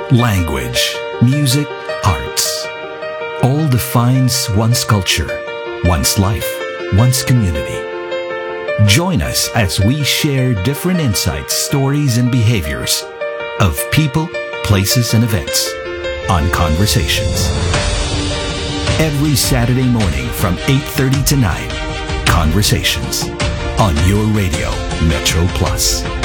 language, music, arts. All defines one's culture, one's life, one's community. Join us as we share different insights, stories, and behaviors of people, places, and events on Conversations. Every Saturday morning from 8:30 to 9, Conversations on your radio, Metro Plus.